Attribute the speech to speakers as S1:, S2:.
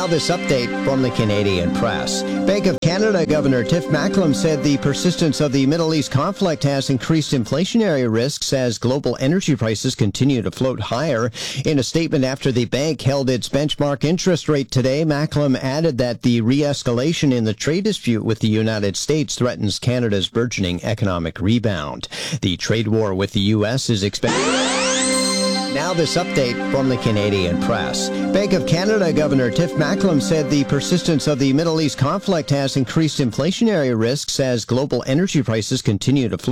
S1: Now this update from the Canadian Press. Bank of Canada Governor Tiff Macklem said the persistence of the Middle East conflict has increased inflationary risks as global energy prices continue to float higher. In a statement after the bank held its benchmark interest rate today, Macklem added that the re-escalation in the trade dispute with the United States threatens Canada's burgeoning economic rebound. The trade war with the U.S. is expected. Now this update from the Canadian Press. Bank of Canada Governor Tiff Macklem said the persistence of the Middle East conflict has increased inflationary risks as global energy prices continue to float